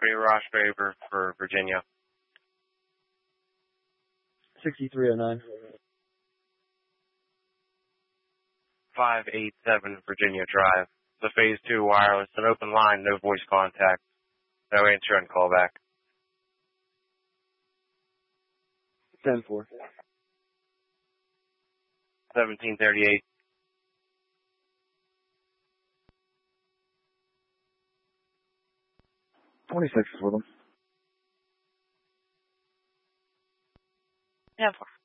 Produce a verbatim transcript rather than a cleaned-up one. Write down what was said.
property, Ross Draper for Virginia. sixty-three oh nine. five eighty-seven Virginia Drive. The Phase two wireless, an open line, no voice contact. No answer and call back. ten four. seventeen thirty-eight. twenty-six is with them. ten four.